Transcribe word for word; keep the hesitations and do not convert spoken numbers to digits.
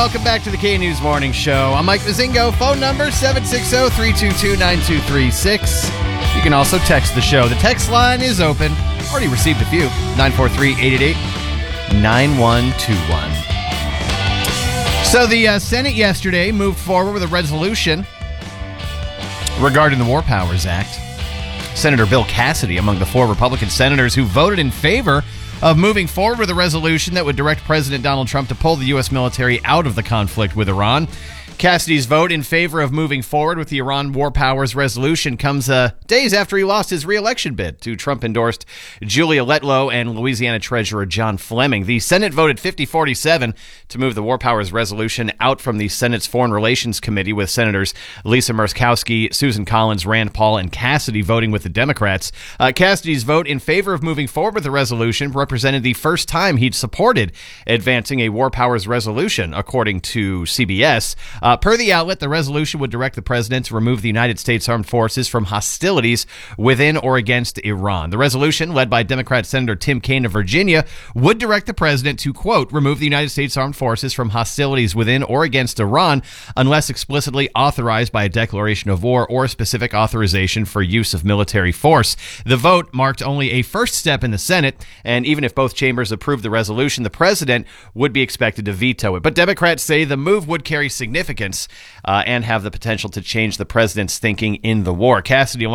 welcome back to the K-News Morning Show. I'm Mike Mazingo. Phone number seven six zero, three two two, nine two three six. You can also text the show. The text line is open. Already received a few. nine four three, eight eight eight, nine one two one. So the uh, Senate yesterday moved forward with a resolution regarding the War Powers Act. Senator Bill Cassidy, among the four Republican senators who voted in favor of moving forward with a resolution that would direct President Donald Trump to pull the U S military out of the conflict with Iran. Cassidy's vote in favor of moving forward with the Iran War Powers resolution comes uh, days after he lost his re-election bid to Trump-endorsed Julia Letlow and Louisiana Treasurer John Fleming. The Senate voted fifty forty-seven to move the War Powers resolution out from the Senate's Foreign Relations Committee, with Senators Lisa Murkowski, Susan Collins, Rand Paul, and Cassidy voting with the Democrats. Uh, Cassidy's vote in favor of moving forward with the resolution represented the first time he'd supported advancing a War Powers resolution, according to C B S. Uh, per the outlet, the resolution would direct the president to remove the United States Armed Forces from hostilities within or against Iran. The resolution, led by Democrat Senator Tim Kaine of Virginia, would direct the president to, quote, remove the United States Armed Forces from hostilities within or against Iran unless explicitly authorized by a declaration of war or specific authorization for use of military force. The vote marked only a first step in the Senate, and even if both chambers approved the resolution, the president would be expected to veto it. But Democrats say the move would carry significance uh, and have the potential to change the president's thinking in the war. Cassidy